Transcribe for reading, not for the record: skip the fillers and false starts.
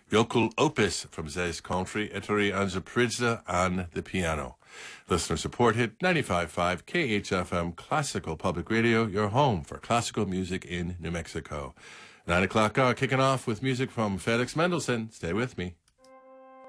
Yokul Opus from Zes Country, Ettore Anza on the piano. Listener supported 95.5 KHFM Classical Public Radio, your home for classical music in New Mexico. 9 o'clock hour kicking off with music from Felix Mendelssohn. Stay with me.